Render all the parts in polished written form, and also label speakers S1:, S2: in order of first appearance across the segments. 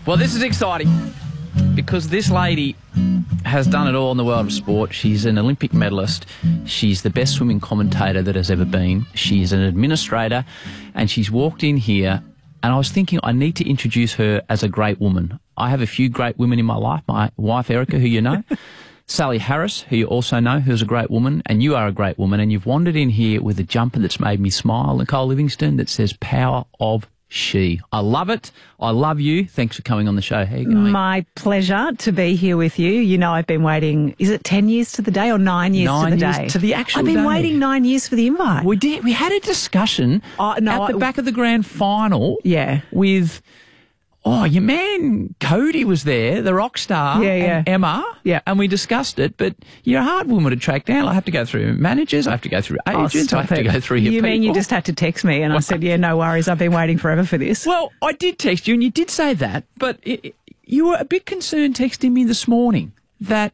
S1: Well, this is exciting because this lady has done it all in the world of sport. She's an Olympic medalist. She's the best swimming commentator that has ever been. She's an administrator, and she's walked in here, and I was thinking I need to introduce her as a great woman. I have a few great women in my life. My wife, Erica, who you know. Sally Harris, who you also know, who's a great woman, and you are a great woman, and you've wandered in here with a jumper that's made me smile, Nicole Livingstone, that says Power of She. I love it. I love you. Thanks for coming on the show. How are you going?
S2: My pleasure to be here with you. You know, I've been waiting, is it 10 years to the day or 9 years to the day? 9 years
S1: to the actual
S2: I've been
S1: day.
S2: waiting 9 years for the invite.
S1: We did. We had a discussion at the back of the grand final.
S2: Yeah.
S1: With, your man Cody was there, the rock star, and Emma.
S2: Yeah.
S1: And we discussed it, but you're a hard woman to track down. I have to go through managers, I have to go through agents, I have to go through your people.
S2: You mean you just had to text me? And I said, yeah, no worries, I've been waiting forever for this.
S1: Well, I did text you, and you did say that, but you were a bit concerned texting me this morning that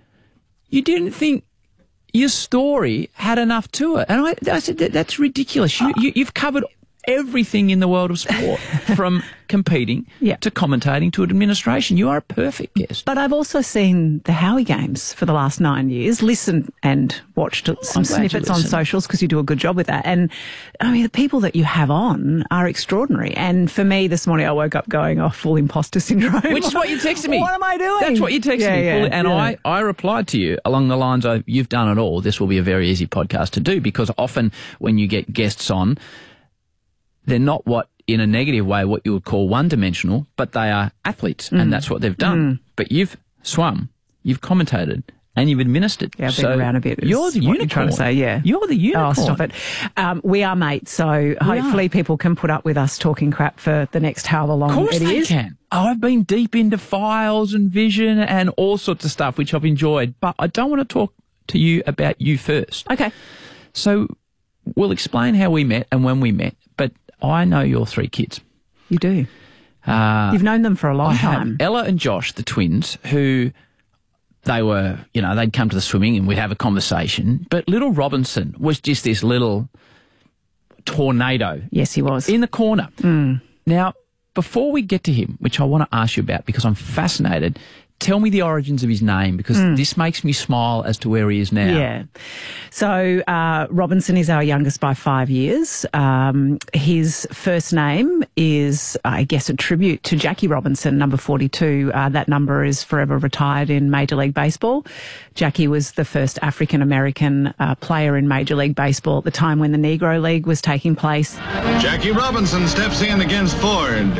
S1: you didn't think your story had enough to it. And I said, that's ridiculous. You've covered everything in the world of sport, from competing to commentating to administration. You are a perfect guest.
S2: But I've also seen the Howie Games for the last 9 years, listened and watched some snippets on socials because you do a good job with that. And, I mean, the people that you have on are extraordinary. And for me, this morning I woke up going, full imposter syndrome.
S1: Which is what you texted me.
S2: What am I doing?
S1: That's what you texted me.
S2: Yeah,
S1: and I replied to you along the lines of, you've done it all. This will be a very easy podcast to do, because often when you get guests on, they're not in a negative way, what you would call one-dimensional, but they are athletes, and that's what they've done. But you've swum, you've commentated, and you've administered.
S2: Yeah, I've been around a bit.
S1: You're the unicorn.
S2: What you're trying to say, yeah.
S1: You're the unicorn.
S2: Oh, stop it. We are mates, so hopefully people can put up with us talking crap for the next however long it is.
S1: Of course they can. I've been deep into files and vision and all sorts of stuff, which I've enjoyed, but I don't want to talk to you about you first.
S2: Okay.
S1: So we'll explain how we met and when we met, but I know your three kids.
S2: You do. You've known them for a long time.
S1: Ella and Josh, the twins, who they were, they'd come to the swimming and we'd have a conversation. But little Robinson was just this little tornado.
S2: Yes, he was.
S1: In the corner. Now, before we get to him, which I want to ask you about because I'm fascinated, tell me the origins of his name, because this makes me smile as to where he is now.
S2: Yeah. So Robinson is our youngest by 5 years. His first name is, I guess, a tribute to Jackie Robinson, number 42. That number is forever retired in Major League Baseball. Jackie was the first African-American player in Major League Baseball at the time when the Negro League was taking place.
S3: Jackie Robinson steps in against Ford.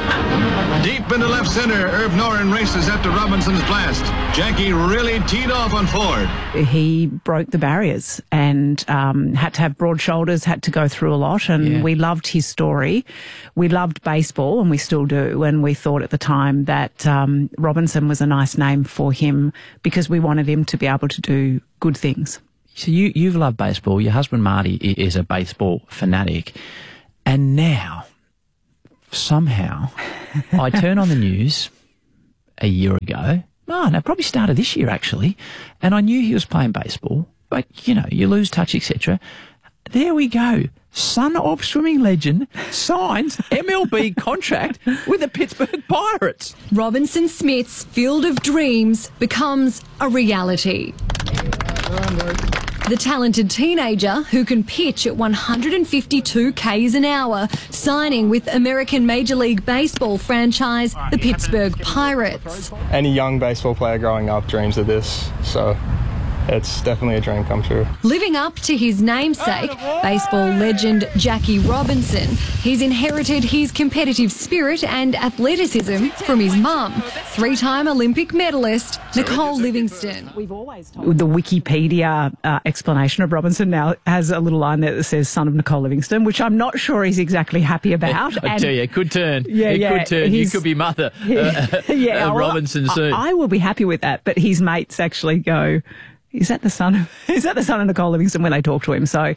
S3: Deep into left center, Irv Noren races after Robinson's blast. Jackie really teed off on Ford.
S2: He broke the barriers and had to have broad shoulders, had to go through a lot, and we loved his story. We loved baseball, and we still do, and we thought at the time that Robinson was a nice name for him because we wanted him to be able to do good things.
S1: So you've loved baseball. Your husband, Marty, is a baseball fanatic. And now, somehow, I turn on the news a year ago. No, probably started this year, actually. And I knew he was playing baseball. But, you lose touch, etc. There we go. Son of swimming legend signs MLB contract with the Pittsburgh Pirates.
S4: Robinson Smith's field of dreams becomes a reality. The talented teenager, who can pitch at 152 k's an hour, signing with American Major League Baseball franchise, the Pittsburgh Pirates.
S5: Any young baseball player growing up dreams of this, so it's definitely a dream come true.
S4: Living up to his namesake, baseball legend Jackie Robinson, he's inherited his competitive spirit and athleticism from his mum, three-time Olympic medalist Nicole Livingstone.
S2: We've always told the Wikipedia explanation of Robinson now has a little line there that says son of Nicole Livingstone, which I'm not sure he's exactly happy about.
S1: I tell you, it could turn.
S2: It
S1: could turn. You could be mother Robinson soon.
S2: I will be happy with that, but his mates actually go, Is that the son of Nicole Livingston when they talk to him? So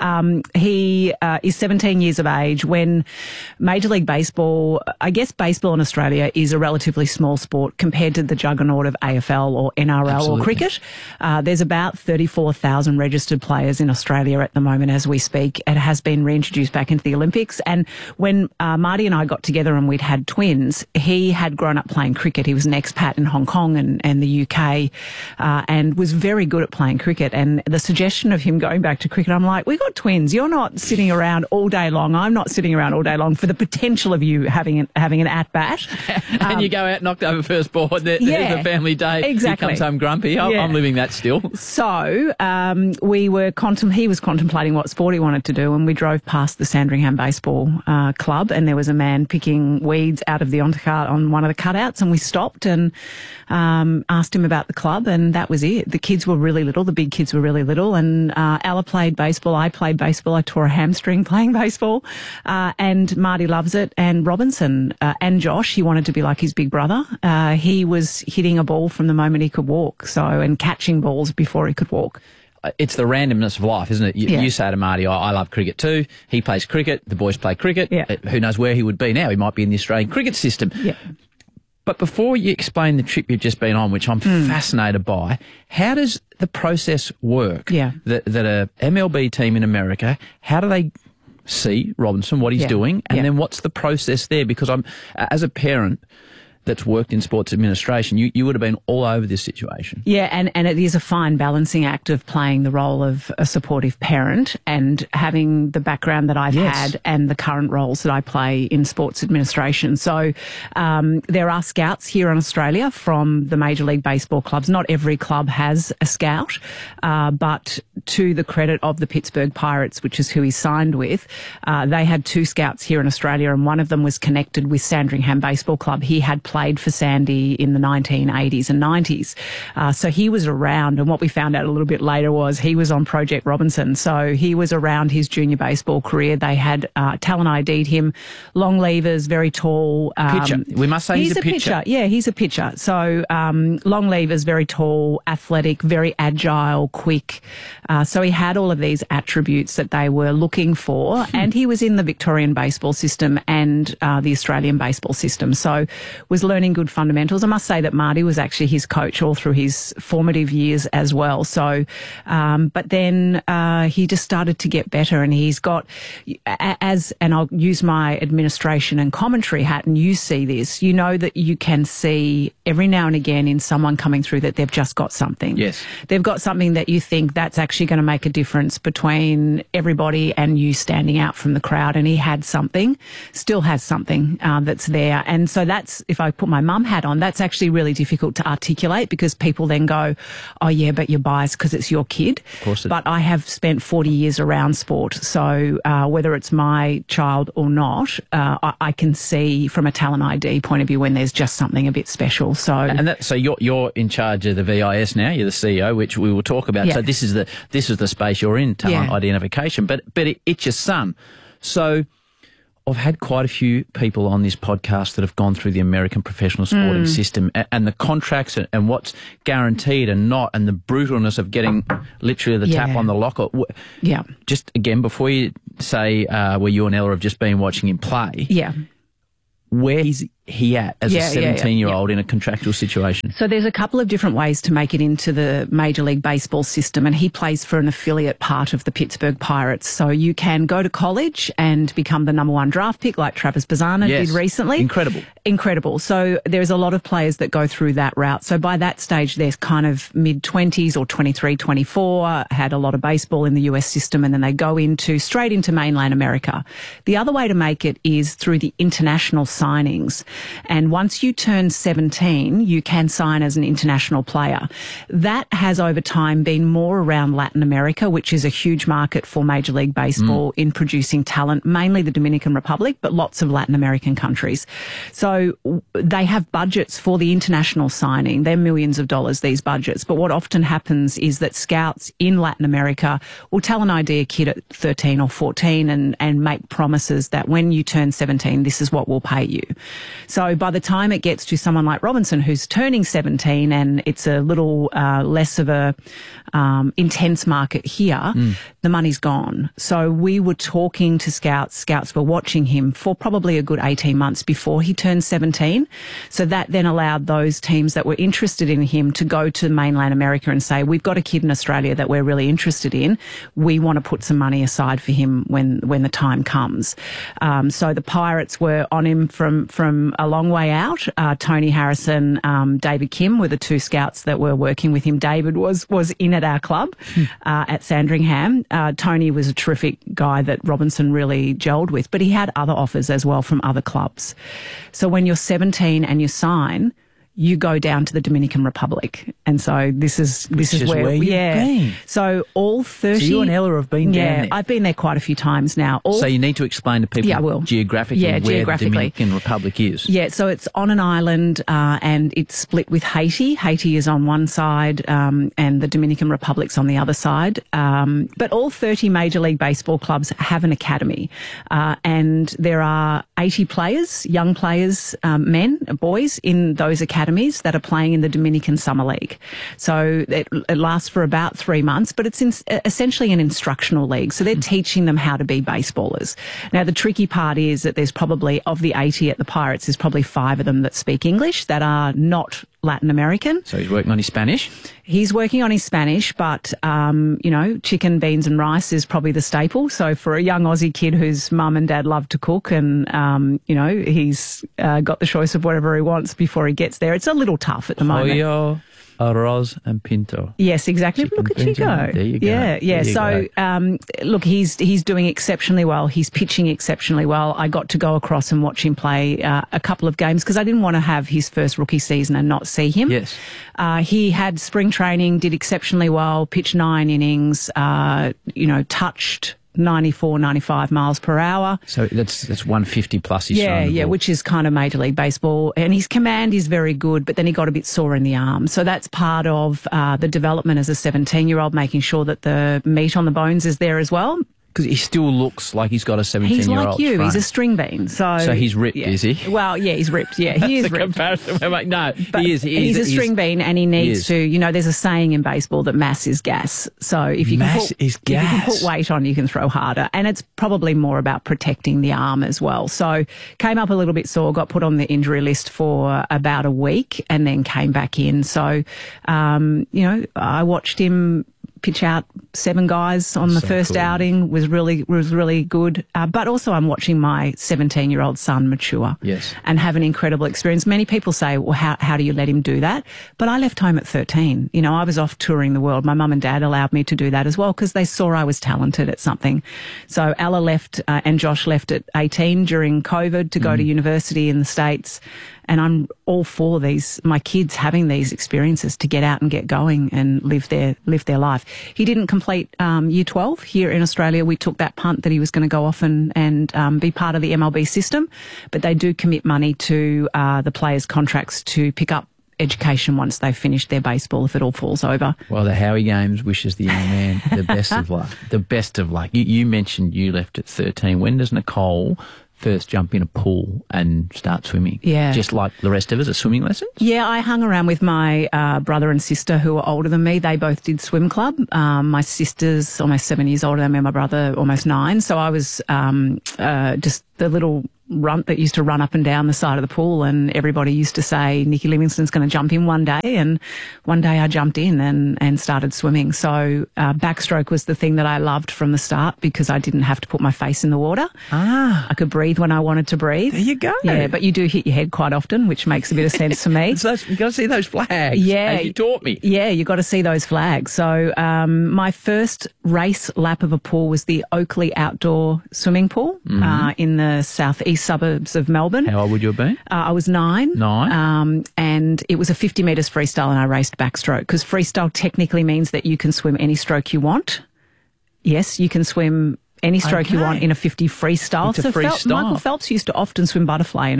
S2: he is 17 years of age when Major League Baseball, I guess baseball in Australia is a relatively small sport compared to the juggernaut of AFL or NRL
S1: Absolutely.
S2: or cricket. There's about 34,000 registered players in Australia at the moment as we speak. It has been reintroduced back into the Olympics. And when Marty and I got together and we'd had twins, he had grown up playing cricket. He was an expat in Hong Kong and the UK and was very good at playing cricket. And the suggestion of him going back to cricket, I'm like, we got twins. You're not sitting around all day long. I'm not sitting around all day long for the potential of you having an at-bat.
S1: And you go out, knocked over first ball, and there's a family day.
S2: Exactly.
S1: He comes home grumpy. I'm living that still.
S2: So he was contemplating what sport he wanted to do, and we drove past the Sandringham Baseball Club, and there was a man picking weeds out of the Ontercart on one of the cutouts, and we stopped and asked him about the club, and that was it. The kids were really little. The big kids were really little, and Ella played baseball. I played baseball. I tore a hamstring playing baseball, and Marty loves it. And Robinson and Josh, he wanted to be like his big brother. He was hitting a ball from the moment he could walk, and catching balls before he could walk.
S1: It's the randomness of life, isn't it?
S2: Yeah.
S1: You say to Marty, I love cricket too. He plays cricket. The boys play cricket.
S2: Yeah.
S1: Who knows where he would be now? He might be in the Australian cricket system.
S2: Yeah.
S1: But before you explain the trip you've just been on, which I'm fascinated by, how does the process work?
S2: Yeah.
S1: That a MLB team in America, how do they see Robinson, what he's doing, and then what's the process there? Because as a parent that's worked in sports administration, you would have been all over this situation.
S2: Yeah, and it is a fine balancing act of playing the role of a supportive parent and having the background that I've had and the current roles that I play in sports administration. So there are scouts here in Australia from the Major League Baseball clubs. Not every club has a scout, but to the credit of the Pittsburgh Pirates, which is who he signed with, they had 2 scouts here in Australia, and one of them was connected with Sandringham Baseball Club. He had played for Sandy in the 1980s and 90s. So he was around, and what we found out a little bit later was he was on Project Robinson. So he was around his junior baseball career. They had talent ID'd him, long levers, very tall.
S1: Pitcher. We must say he's a pitcher.
S2: Yeah, he's a pitcher. So long levers, very tall, athletic, very agile, quick. So he had all of these attributes that they were looking for, and he was in the Victorian baseball system and the Australian baseball system. So was learning good fundamentals. I must say that Marty was actually his coach all through his formative years as well. So, but then he just started to get better, and he's got, and I'll use my administration and commentary hat, and you see this, you know that you can see every now and again in someone coming through that they've just got something.
S1: Yes.
S2: They've got something that you think that's actually going to make a difference between everybody and you standing out from the crowd. And he had something, still has something that's there. And so that's, if I put my mum hat on, that's actually really difficult to articulate, because people then go, oh yeah, but you're biased because it's your kid.
S1: Of course.
S2: But I have spent 40 years around sport. So whether it's my child or not, I can see from a talent ID point of view when there's just something a bit special. So
S1: so you're in charge of the VIS now. You're the CEO, which we will talk about.
S2: Yeah.
S1: So this is the space you're in, talent identification. But it's your son. So I've had quite a few people on this podcast that have gone through the American professional sporting system and the contracts and what's guaranteed and not, and the brutalness of getting literally the tap on the locker.
S2: Yeah.
S1: Just again, before you say where you and Ella have just been watching him play, where is he at as a 17-year-old in a contractual situation?
S2: So there's a couple of different ways to make it into the Major League Baseball system, and he plays for an affiliate part of the Pittsburgh Pirates. So you can go to college and become the #1 draft pick like Travis Bazzana did recently. Incredible. So there's a lot of players that go through that route. So by that stage, they're kind of mid-20s or 23, 24, had a lot of baseball in the US system, and then they go straight into mainland America. The other way to make it is through the international signings. And once you turn 17, you can sign as an international player. That has over time been more around Latin America, which is a huge market for Major League Baseball in producing talent, mainly the Dominican Republic, but lots of Latin American countries. So they have budgets for the international signing. They're millions of dollars, these budgets. But what often happens is that scouts in Latin America will talent ID a kid at 13 or 14 and make promises that when you turn 17, this is what we'll pay you. So by the time it gets to someone like Robinson, who's turning 17, and it's a little less of a intense market here, the money's gone. So we were talking to scouts. Scouts were watching him for probably a good 18 months before he turned 17. So that then allowed those teams that were interested in him to go to mainland America and say, we've got a kid in Australia that we're really interested in. We want to put some money aside for him when the time comes. So the Pirates were on him from a long way out. Tony Harrison, David Kim were the two scouts that were working with him. David was in at our club at Sandringham. Tony was a terrific guy that Robinson really gelled with, but he had other offers as well from other clubs. So when you're 17 and you sign, you go down to the Dominican Republic. And so this is where
S1: you've been.
S2: So all 30...
S1: So you and Ella have been down there.
S2: I've been there quite a few times now.
S1: So you need to explain to people geographically where the Dominican Republic is.
S2: Yeah, so it's on an island and it's split with Haiti. Haiti is on one side and the Dominican Republic's on the other side. But all 30 Major League Baseball clubs have an academy. And there are 80 players, young players, men, boys, in those academies that are playing in the Dominican Summer League. So it lasts for about 3 months, but it's essentially an instructional league. So they're teaching them how to be baseballers. Now, the tricky part is that there's probably, of the 80 at the Pirates, there's probably 5 of them that speak English that are not Latin American.
S1: So he's working on his Spanish?
S2: He's working on his Spanish, but, chicken, beans and rice is probably the staple. So for a young Aussie kid whose mum and dad love to cook and, he's got the choice of whatever he wants before he gets there, it's a little tough at the moment.
S1: Pollo, arroz and pinto.
S2: Yes, exactly.
S1: Chicken,
S2: look at you go.
S1: There you go.
S2: Yeah. So, look, he's doing exceptionally well. He's pitching exceptionally well. I got to go across and watch him play a couple of games because I didn't want to have his first rookie season and not see him.
S1: Yes.
S2: He had spring training, did exceptionally well, pitched 9 innings, touched 94, 95 miles per hour.
S1: So that's 150 plus he's thrown the ball.
S2: Which is kind of Major League Baseball. And his command is very good, but then he got a bit sore in the arm. So that's part of the development as a 17-year-old, making sure that the meat on the bones is there as well.
S1: Because he still looks like he's got a 17-year-old
S2: He's like you.
S1: frame.
S2: He's a string bean. So
S1: he's ripped, is he?
S2: Well, yeah, he's ripped. Yeah, he is ripped.
S1: Comparison. No,
S2: but
S1: he is.
S2: He's a string bean, and he needs to. There's a saying in baseball that mass is gas. So if you can put weight on, you can throw harder, and it's probably more about protecting the arm as well. So came up a little bit sore, got put on the injury list for about a week, and then came back in. So, I watched him pitch out 7 guys on the first outing, was really good. But also I'm watching my 17-year-old son mature and have an incredible experience. Many people say, well, how do you let him do that? But I left home at 13. I was off touring the world. My mum and dad allowed me to do that as well because they saw I was talented at something. So Ella left and Josh left at 18 during COVID to go to university in the States. And I'm all for my kids having these experiences to get out and get going and live their life. He didn't complete year 12 here in Australia. We took that punt that he was going to go off and be part of the MLB system, but they do commit money to the players' contracts to pick up education once they've finished their baseball if it all falls over.
S1: Well, the Howie Games wishes the young man the best of luck. The best of luck. You mentioned you left at 13. When does Nicole first jump in a pool and start swimming?
S2: Yeah.
S1: Just like the rest of us at swimming lessons?
S2: Yeah, I hung around with my brother and sister who are older than me. They both did swim club. My sister's almost 7 years older than me, my brother almost 9. So I was just the little runt that used to run up and down the side of the pool, and everybody used to say Nikki Livingston's going to jump in one day, and one day I jumped in and started swimming. So backstroke was the thing that I loved from the start because I didn't have to put my face in the water. I could breathe when I wanted to breathe.
S1: There you go.
S2: Yeah, but you do hit your head quite often, which makes a bit of sense to me.
S1: You've got to see those flags.
S2: Yeah,
S1: as you taught me.
S2: Yeah, you've got to see those flags. So my first race lap of a pool was the Oakley Outdoor Swimming Pool in the southeast suburbs of Melbourne.
S1: How old would you have been?
S2: I was 9.
S1: 9.
S2: And it was a 50 metres freestyle, and I raced backstroke because freestyle technically means that you can swim any stroke you want. Yes, you can swim any stroke you want in a 50 freestyle.
S1: It's a freestyle.
S2: Michael Phelps used to often swim butterfly in a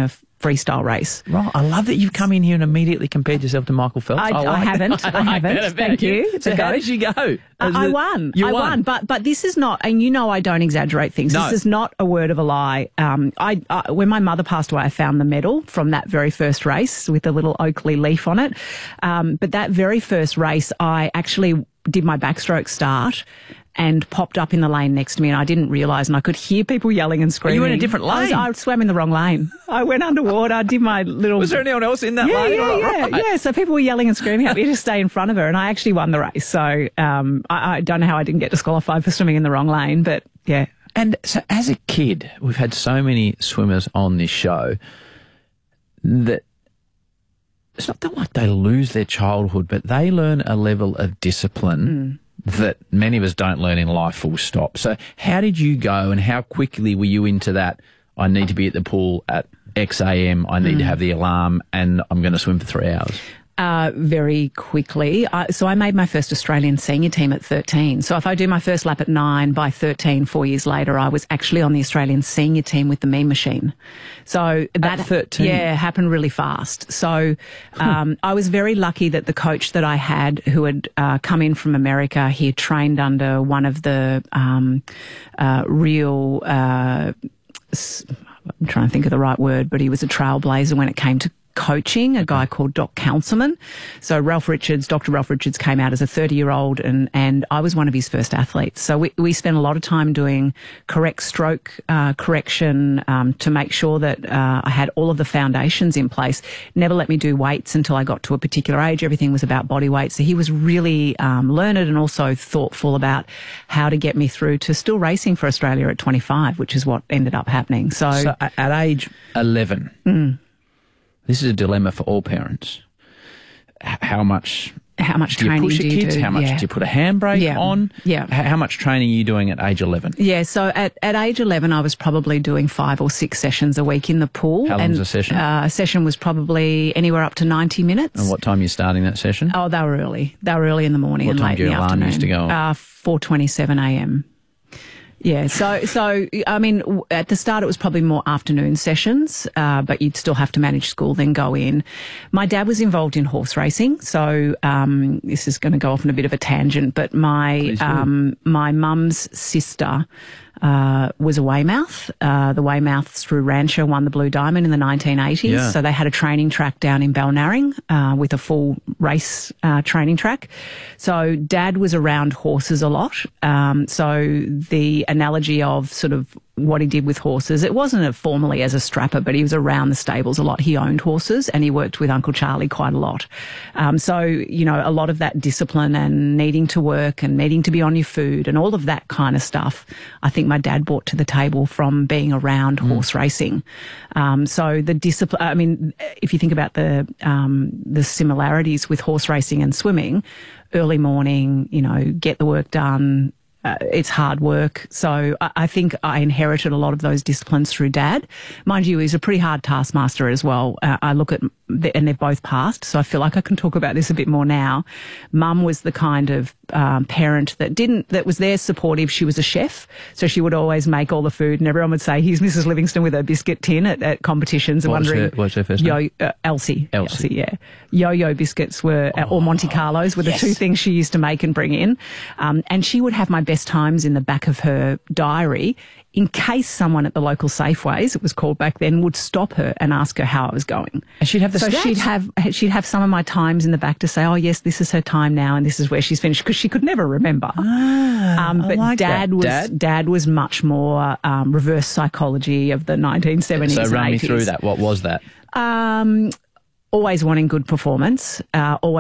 S2: freestyle race.
S1: Right. I love that you've come in here and immediately compared yourself to Michael Phelps.
S2: I haven't. Thank you.
S1: So how did you go?
S2: I won. I won. But this is not, and you know I don't exaggerate things.
S1: No.
S2: This is not a word of a lie. When my mother passed away, I found the medal from that very first race with a little Oakley leaf on it. But that very first race, I actually did my backstroke start and popped up in the lane next to me, and I didn't realise, and I could hear people yelling and screaming.
S1: You were in a different lane?
S2: I swam in the wrong lane. I went underwater, I did my little...
S1: Was there anyone else in that lane?
S2: Yeah. So people were yelling and screaming at me to stay in front of her, and I actually won the race. So I don't know how I didn't get disqualified for swimming in the wrong lane, but yeah.
S1: And so as a kid, we've had so many swimmers on this show that it's not that like they lose their childhood, but they learn a level of discipline that many of us don't learn in life, full stop. So how did you go, and how quickly were you into that, I need to be at the pool at X a.m., I need to have the alarm, and I'm going to swim for 3 hours?
S2: Very quickly. So I made my first Australian senior team at 13. So if I do my first lap at 9, by 13, 4 years later, I was actually on the Australian senior team with the Mean Machine. So that,
S1: at 13?
S2: Yeah, happened really fast. So I was very lucky that the coach that I had, who had come in from America, he had trained under one of the real... I'm trying to think of the right word, but he was a trailblazer when it came to coaching, a guy called Doc Councilman. So Dr. Ralph Richards came out as a 30-year-old and I was one of his first athletes. So we spent a lot of time doing correct stroke correction to make sure that I had all of the foundations in place. Never let me do weights until I got to a particular age. Everything was about body weight. So he was really learned and also thoughtful about how to get me through to still racing for Australia at 25, which is what ended up happening. So
S1: at age 11... This is a dilemma for all parents. How much
S2: training
S1: push your kids? How much do you put a handbrake on?
S2: Yeah.
S1: How much training are you doing at age 11?
S2: Yeah, so at age 11, I was probably doing 5 or 6 sessions a week in the pool.
S1: How long's a session?
S2: A session was probably anywhere up to 90 minutes.
S1: And what time are you starting that session?
S2: Oh, they were early. They were early in the morning and late in the afternoon.
S1: What time do your alarm used to go on?
S2: 4:27 a.m. Yeah, so I mean, at the start it was probably more afternoon sessions, but you'd still have to manage school, then go in. My dad was involved in horse racing, so this is going to go off on a bit of a tangent, but my mum's sister was a Weymouth. The Weymouths through Rancho won the Blue Diamond in the 1980s.
S1: Yeah.
S2: So they had a training track down in Balnarring with a full race training track. So Dad was around horses a lot. So the analogy of sort of what he did with horses, it wasn't formally as a strapper, but he was around the stables a lot. He owned horses and he worked with Uncle Charlie quite a lot. So, you know, a lot of that discipline and needing to work and needing to be on your food and all of that kind of stuff, I think my dad brought to the table from being around horse racing. So the discipline, I mean, if you think about the similarities with horse racing and swimming, early morning, you know, get the work done, it's hard work. So I think I inherited a lot of those disciplines through Dad. Mind you, he's a pretty hard taskmaster as well. I look at, and they've both passed, so I feel like I can talk about this a bit more now. Mum was the kind of parent that was there supportive. She was a chef, so she would always make all the food, and everyone would say, "Here's Mrs. Livingston with her biscuit tin at competitions." And
S1: What's her first name?
S2: Elsie, yeah. Yo-yo biscuits or Monte Carlos were the two things she used to make and bring in. And she would have my best times in the back of her diary in case someone at the local Safeways, it was called back then, would stop her and ask her how I was going.
S1: And she'd have the stats?
S2: She'd have some of my times in the back to say, oh, yes, this is her time now and this is where she's finished, because she could never remember. But like Dad was much more reverse psychology of the 1970s and 80s.
S1: So run me through that. What was that?
S2: Always wanting good performance, always